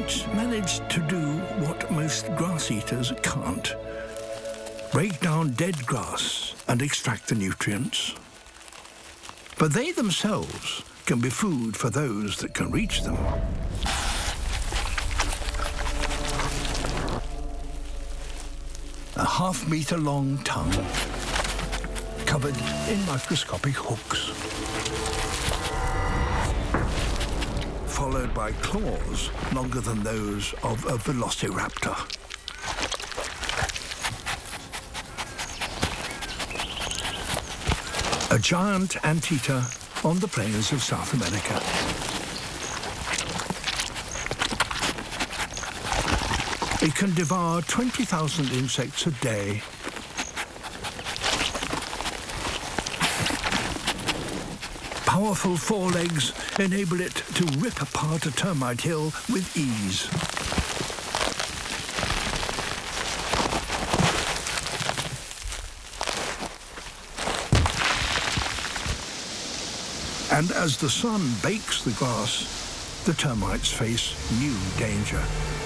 termites manage to do what most grass eaters can't. Break down dead grass and extract the nutrients. But they themselves can be food for those that can reach them. A half-meter-long tongue, covered in microscopic hooks, followed by claws longer than those of a velociraptor. A giant anteater on the plains of South America. It can devour 20,000 insects a day. Powerful forelegs enable it to rip apart a termite hill with ease. And as the sun bakes the grass, the termites face new danger.